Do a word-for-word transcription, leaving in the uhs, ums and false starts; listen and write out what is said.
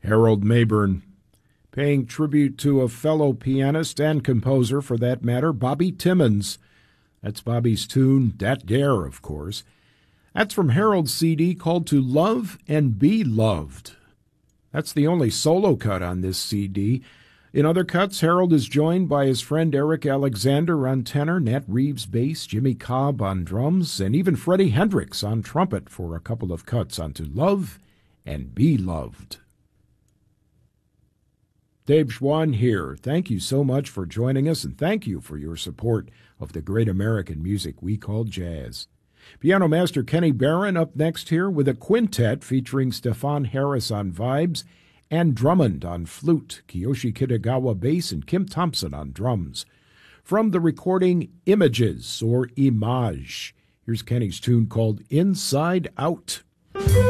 Harold Mabern, paying tribute to a fellow pianist and composer, for that matter, Bobby Timmons. That's Bobby's tune, Dat Dare, of course. That's from Harold's C D called To Love and Be Loved. That's the only solo cut on this C D. In other cuts, Harold is joined by his friend Eric Alexander on tenor, Nat Reeves bass, Jimmy Cobb on drums, and even Freddie Hendricks on trumpet for a couple of cuts on To Love and Be Loved. Dave Schwann here. Thank you so much for joining us, and thank you for your support of the great American music we call jazz. Piano Master Kenny Barron up next here with a quintet featuring Stefan Harris on vibes, Ann Drummond on flute, Kiyoshi Kitagawa bass, and Kim Thompson on drums. From the recording Images, or Image, here's Kenny's tune called Inside Out.